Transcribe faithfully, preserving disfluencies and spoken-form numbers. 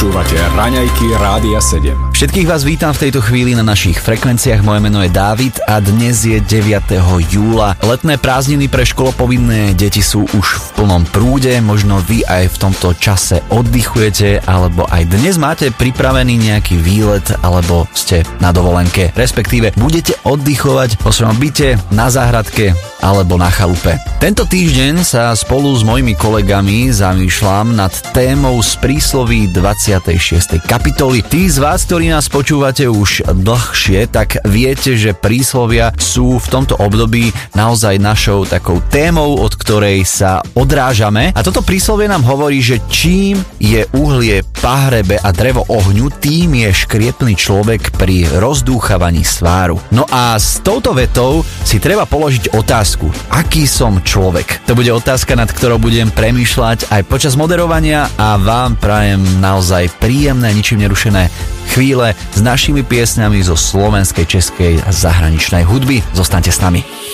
Počúvate Raňajky Rádia sedem. Všetkých vás vítam v tejto chvíli na našich frekvenciách. Moje meno je Dávid a dnes je deviateho júla. Letné prázdniny pre školopovinné deti sú už v plnom prúde. Možno vy aj v tomto čase oddychujete, alebo aj dnes máte pripravený nejaký výlet, alebo ste na dovolenke. Respektíve budete oddychovať vo svojom byte, na záhradke alebo na chalupe. Tento týždeň sa spolu s mojimi kolegami zamýšľam nad témou z prísloví dvadsiatej šiestej kapitoly. Tí z vás, ktorí nás počúvate už dlhšie, tak viete, že príslovia sú v tomto období naozaj našou takou témou, od ktorej sa odrážame. A toto príslovie nám hovorí, že čím je uhlie pahrebe a drevo ohňu, tým je škriepný človek pri rozdúchavaní sváru. No a s touto vetou si treba položiť otázku. Aký som človek? To bude otázka, nad ktorou budem premýšľať aj počas moderovania a vám prajem naozaj príjemné, ničím nerušené chvíle s našimi piesňami zo slovenskej, českej a zahraničnej hudby. Zostaňte s nami.